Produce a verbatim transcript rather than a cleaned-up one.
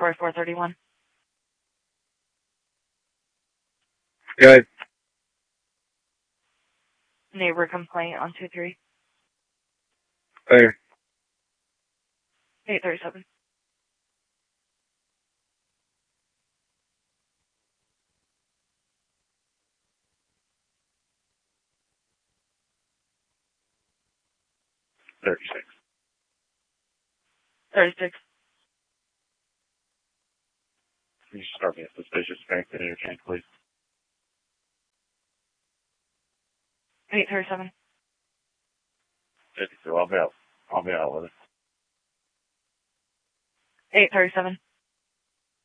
Troy four thirty-one. Good. Neighbor complaint on two three. Clear. eight thirty-seven. thirty-six. thirty-six. Can you start me a suspicious bank in your tank, please? eight thirty-seven. fifty-two. I'll be out. I'll be out with it. eight thirty-seven.